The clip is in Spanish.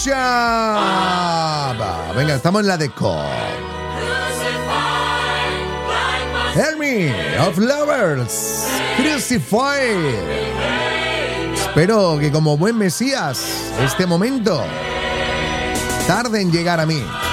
Chava. Venga, estamos en la deco. Army of Lovers, Crucified. Espero que como buen Mesías este momento tarde en llegar a mí.